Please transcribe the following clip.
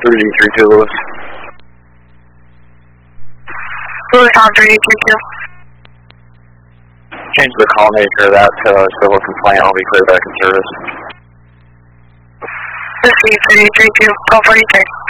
3D32 Lewis. Lewis on 3D32. Change the call nature of that to civil complaint. I'll be clear back in service. This is 3D32, call 43.